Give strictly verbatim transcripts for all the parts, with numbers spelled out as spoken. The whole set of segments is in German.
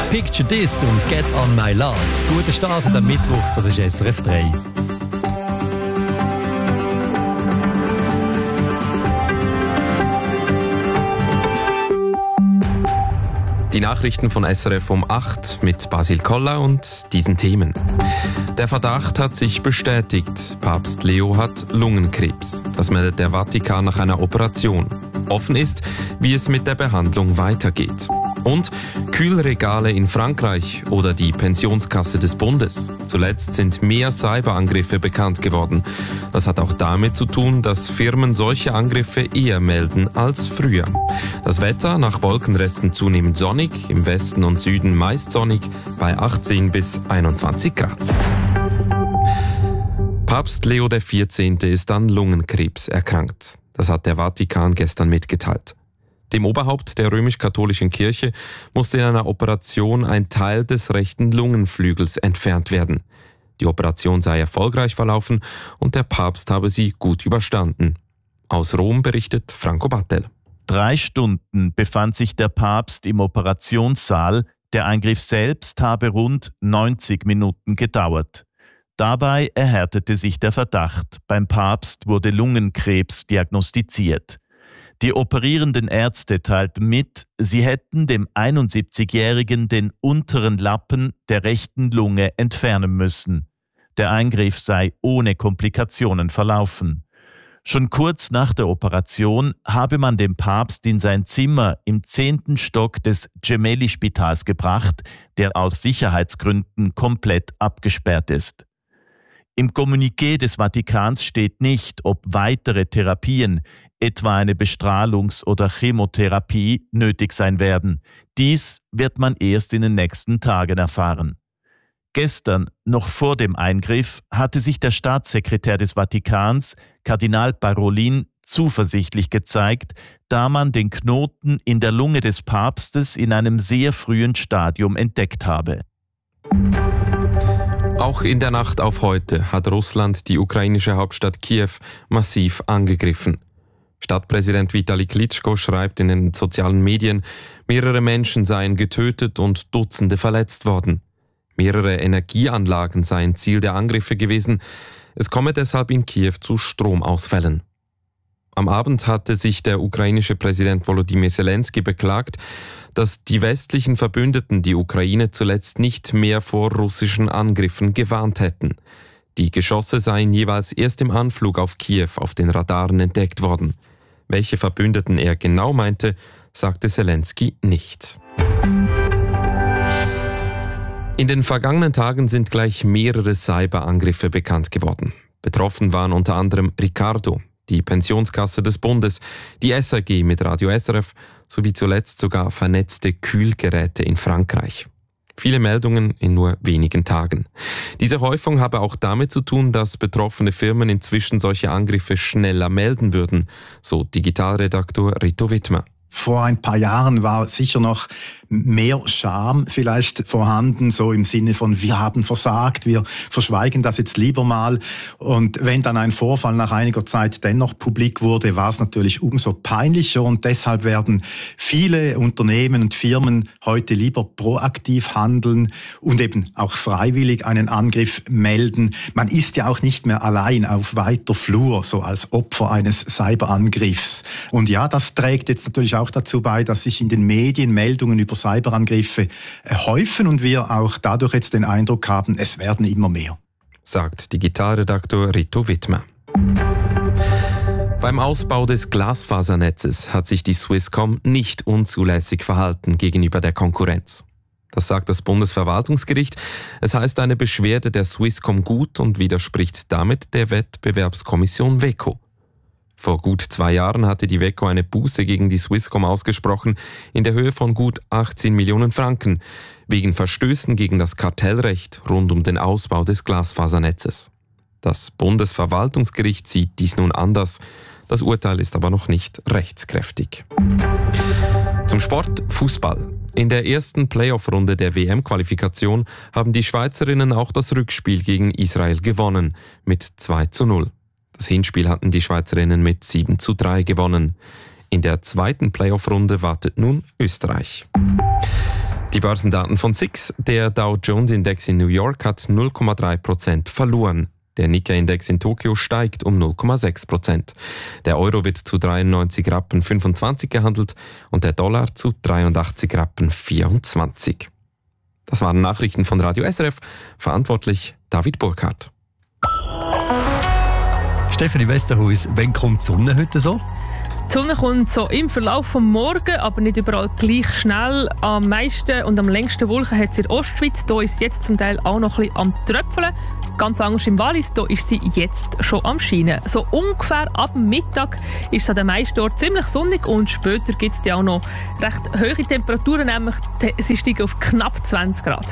Picture This und Get On My Love. Guten Start am Mittwoch, das ist S R F drei. Die Nachrichten von S R F um acht mit Basil Koller und diesen Themen. Der Verdacht hat sich bestätigt. Papst Leo hat Lungenkrebs. Das meldet der Vatikan nach einer Operation. Offen ist, wie es mit der Behandlung weitergeht. Und Kühlregale in Frankreich oder die Pensionskasse des Bundes. Zuletzt sind mehr Cyberangriffe bekannt geworden. Das hat auch damit zu tun, dass Firmen solche Angriffe eher melden als früher. Das Wetter nach Wolkenresten zunehmend sonnig, im Westen und Süden meist sonnig bei achtzehn bis einundzwanzig Grad. Papst Leo der vierzehnte ist an Lungenkrebs erkrankt. Das hat der Vatikan gestern mitgeteilt. Dem Oberhaupt der römisch-katholischen Kirche musste in einer Operation ein Teil des rechten Lungenflügels entfernt werden. Die Operation sei erfolgreich verlaufen und der Papst habe sie gut überstanden. Aus Rom berichtet Franco Battel. Drei Stunden befand sich der Papst im Operationssaal. Der Eingriff selbst habe rund neunzig Minuten gedauert. Dabei erhärtete sich der Verdacht. Beim Papst wurde Lungenkrebs diagnostiziert. Die operierenden Ärzte teilten mit, sie hätten dem einundsiebzigjährigen den unteren Lappen der rechten Lunge entfernen müssen. Der Eingriff sei ohne Komplikationen verlaufen. Schon kurz nach der Operation habe man den Papst in sein Zimmer im zehnten Stock des Gemelli-Spitals gebracht, der aus Sicherheitsgründen komplett abgesperrt ist. Im Kommuniqué des Vatikans steht nicht, ob weitere Therapien, etwa eine Bestrahlungs- oder Chemotherapie, nötig sein werden. Dies wird man erst in den nächsten Tagen erfahren. Gestern, noch vor dem Eingriff, hatte sich der Staatssekretär des Vatikans, Kardinal Parolin, zuversichtlich gezeigt, da man den Knoten in der Lunge des Papstes in einem sehr frühen Stadium entdeckt habe. Auch in der Nacht auf heute hat Russland die ukrainische Hauptstadt Kiew massiv angegriffen. Stadtpräsident Vitali Klitschko schreibt in den sozialen Medien, mehrere Menschen seien getötet und Dutzende verletzt worden. Mehrere Energieanlagen seien Ziel der Angriffe gewesen. Es komme deshalb in Kiew zu Stromausfällen. Am Abend hatte sich der ukrainische Präsident Volodymyr Zelensky beklagt, dass die westlichen Verbündeten die Ukraine zuletzt nicht mehr vor russischen Angriffen gewarnt hätten. Die Geschosse seien jeweils erst im Anflug auf Kiew auf den Radaren entdeckt worden. Welche Verbündeten er genau meinte, sagte Zelensky nicht. In den vergangenen Tagen sind gleich mehrere Cyberangriffe bekannt geworden. Betroffen waren unter anderem Ricardo, die Pensionskasse des Bundes, die S A G mit Radio S R F sowie zuletzt sogar vernetzte Kühlgeräte in Frankreich. Viele Meldungen in nur wenigen Tagen. Diese Häufung habe auch damit zu tun, dass betroffene Firmen inzwischen solche Angriffe schneller melden würden, so Digitalredaktor Rito Wittmer. Vor ein paar Jahren war sicher noch mehr Scham vielleicht vorhanden, so im Sinne von, wir haben versagt, wir verschweigen das jetzt lieber mal. Und wenn dann ein Vorfall nach einiger Zeit dennoch publik wurde, war es natürlich umso peinlicher. Und deshalb werden viele Unternehmen und Firmen heute lieber proaktiv handeln und eben auch freiwillig einen Angriff melden. Man ist ja auch nicht mehr allein auf weiter Flur, so als Opfer eines Cyberangriffs. Und ja, das trägt jetzt natürlich auch dazu bei, dass sich in den Medien Meldungen über Cyberangriffe häufen und wir auch dadurch jetzt den Eindruck haben, es werden immer mehr. Sagt Digitalredaktor Rito Wittmer. Beim Ausbau des Glasfasernetzes hat sich die Swisscom nicht unzulässig verhalten gegenüber der Konkurrenz. Das sagt das Bundesverwaltungsgericht. Es heißt eine Beschwerde der Swisscom gut und widerspricht damit der Wettbewerbskommission WEKO. Vor gut zwei Jahren hatte die WEKO eine Buße gegen die Swisscom ausgesprochen in der Höhe von gut achtzehn Millionen Franken wegen Verstößen gegen das Kartellrecht rund um den Ausbau des Glasfasernetzes. Das Bundesverwaltungsgericht sieht dies nun anders. Das Urteil ist aber noch nicht rechtskräftig. Zum Sport Fußball. In der ersten Playoff-Runde der W M-Qualifikation haben die Schweizerinnen auch das Rückspiel gegen Israel gewonnen mit zwei zu null. Das Hinspiel hatten die Schweizerinnen mit sieben zu drei gewonnen. In der zweiten Playoff-Runde wartet nun Österreich. Die Die Börsendaten von S I X. Der Dow Jones Index in New York hat null Komma drei Prozent verloren. Der Nikkei-Index in Tokio steigt um null Komma sechs Prozent. Der Euro wird zu dreiundneunzig Rappen fünfundzwanzig gehandelt und der Dollar zu dreiundachtzig Rappen vierundzwanzig. Das waren Nachrichten von Radio S R F. Verantwortlich David Burkhardt. Stefanie Westerhuis, wann kommt die Sonne heute so? Die Sonne kommt so im Verlauf des Morgens, aber nicht überall gleich schnell. Am meisten und am längsten Wolken hat sie in der Ostschweiz. Hier ist sie jetzt zum Teil auch noch ein bisschen am Tröpfeln. Ganz anders im Wallis, hier ist sie jetzt schon am Scheinen. So ungefähr ab Mittag ist es an den meisten Orten ziemlich sonnig und später gibt es auch noch recht hohe Temperaturen, nämlich sie steigen auf knapp zwanzig Grad.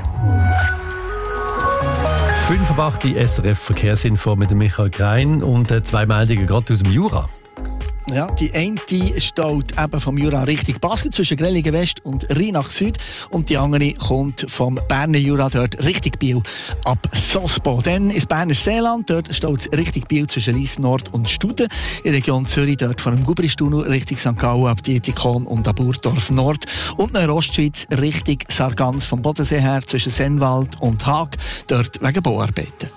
fünf Uhr acht S R F Verkehrsinfo mit Michael Grein und zwei Meldungen gerade aus dem Jura. Ja, die eine staut eben vom Jura Richtung Basel zwischen Grellingen West und Rheinach Süd und die andere kommt vom Berner Jura dort Richtung Biel ab Sosbo. Dann ist Berner Seeland, dort staut es Richtung Biel zwischen Lyss Nord und Studen. In der Region Zürich dort von dem Gubristunnel Richtung Sankt Gallen ab Dietikon und ab Burdorf Nord. Und in der Ostschweiz Richtung Sargans vom Bodensee her zwischen Sennwald und Haag, dort wegen Bauarbeiten.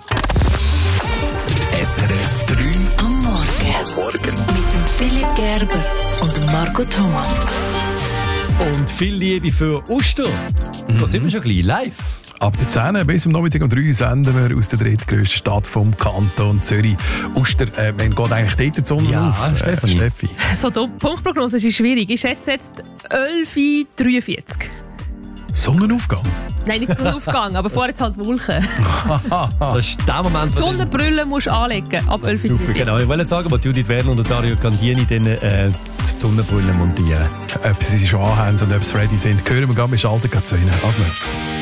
S R F drei am Morgen. Am Morgen. Mit dem Philipp Gerber und dem Marco Thomann. Und viel Liebe für Uster. Mhm. Da sind wir schon gleich live. Ab der zehn bis am Nachmittag um drei senden wir aus der drittgrössten Stadt vom Kanton Zürich. Uster, äh, wann geht eigentlich dort die Sonne ja, auf? Stefanie. Äh, Steffi. So, die Punktprognose ist schwierig. Ich schätze jetzt elf Uhr dreiundvierzig. Sonnenaufgang? Nein, nicht Sonnenaufgang, aber vorher jetzt halt Wolken. Das ist der Moment. Sonnenbrille musst du anlegen, ab elf Uhr. Super, genau. Ich wollte sagen, wo Judith Werner und Dario Candieni dann äh, die Sonnenbrille montieren. Ob sie sie schon anhaben und ob sie ready sind, hören wir gerade, wir schalten gerade zu ihnen. Als nächstes.